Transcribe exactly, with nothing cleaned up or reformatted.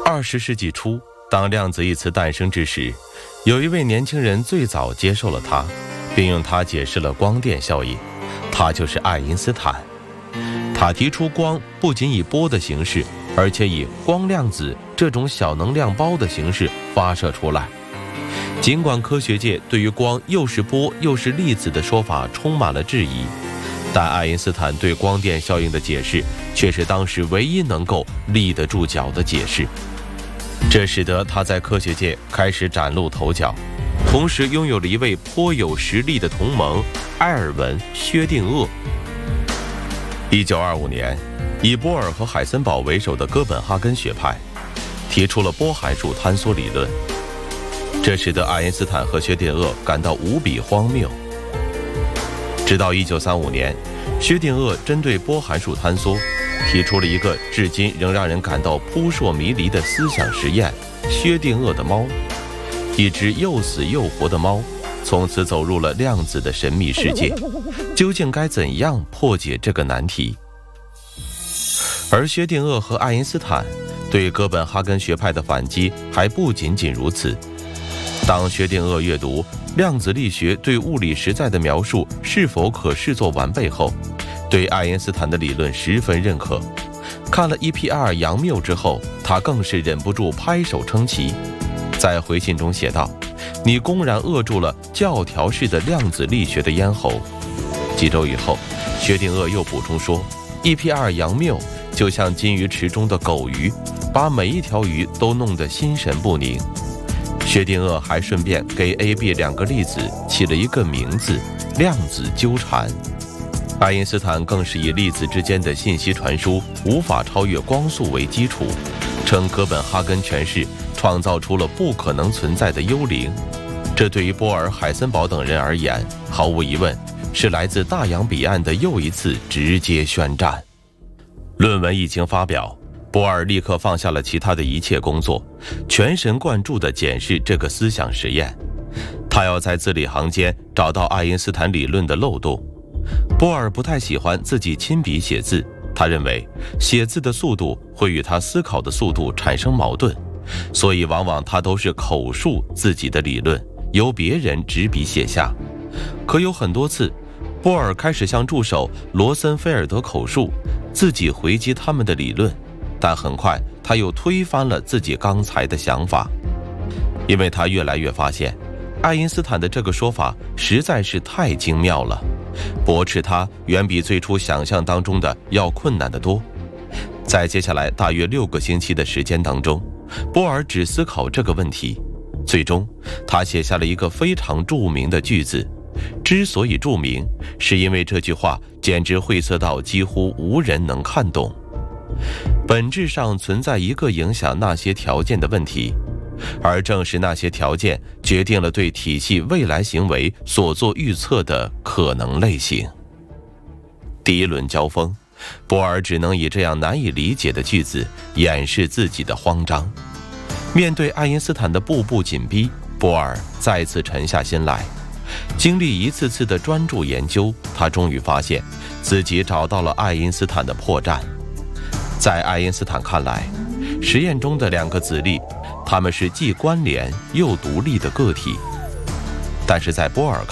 二十世纪初，当量子一词诞生之时，有一位年轻人最早接受了它，并用它解释了光电效应，他就是爱因斯坦。他提出光不仅以波的形式，而且以光量子这种小能量包的形式发射出来。尽管科学界对于光又是波又是粒子的说法充满了质疑，但爱因斯坦对光电效应的解释却是当时唯一能够立得住脚的解释。这使得他在科学界开始崭露头角，同时拥有了一位颇有实力的同盟——埃尔文·薛定谔。一九二五年，以波尔和海森堡为首的哥本哈根学派提出了波函数坍缩理论，这使得爱因斯坦和薛定谔感到无比荒谬。直到一九三五年，薛定谔针对波函数坍缩提出了一个至今仍让人感到扑朔迷离的思想实验——薛定谔的猫。一只又死又活的猫从此走入了量子的神秘世界，究竟该怎样破解这个难题？而薛定谔和爱因斯坦对哥本哈根学派的反击还不仅仅如此。当薛定谔阅读量子力学对物理实在的描述是否可视作完备后，对爱因斯坦的理论十分认可。看了 E P R 杨谬之后，他更是忍不住拍手称奇，在回信中写道：“你公然扼住了教条式的量子力学的咽喉。”几周以后，薛定谔又补充说 ：“E P R 杨谬就像金鱼池中的狗鱼，把每一条鱼都弄得心神不宁。”薛定谔还顺便给 A、B 两个粒子起了一个名字——量子纠缠。爱因斯坦更是以粒子之间的信息传输无法超越光速为基础，称哥本哈根诠释创造出了不可能存在的幽灵。这对于波尔、海森堡等人而言，毫无疑问是来自大洋彼岸的又一次直接宣战。论文一经发表，波尔立刻放下了其他的一切工作，全神贯注地检视这个思想实验。他要在字里行间找到爱因斯坦理论的漏洞。波尔不太喜欢自己亲笔写字，他认为写字的速度会与他思考的速度产生矛盾，所以往往他都是口述自己的理论，由别人执笔写下。可有很多次，波尔开始向助手罗森菲尔德口述，自己回击他们的理论，但很快他又推翻了自己刚才的想法，因为他越来越发现爱因斯坦的这个说法实在是太精妙了，驳斥它远比最初想象当中的要困难得多。在接下来大约六个星期的时间当中，波尔只思考这个问题，最终他写下了一个非常著名的句子。之所以著名，是因为这句话简直晦涩到几乎无人能看懂。本质上存在一个影响那些条件的问题，而正是那些条件决定了对体系未来行为所做预测的可能类型。第一轮交锋，波尔只能以这样难以理解的句子掩饰自己的慌张。面对爱因斯坦的步步紧逼，波尔再次沉下心来。经历一次次的专注研究，他终于发现自己找到了爱因斯坦的破绽。在爱因斯坦看来，实验中的两个子粒，它们是既关联又独立的个体，但是在波尔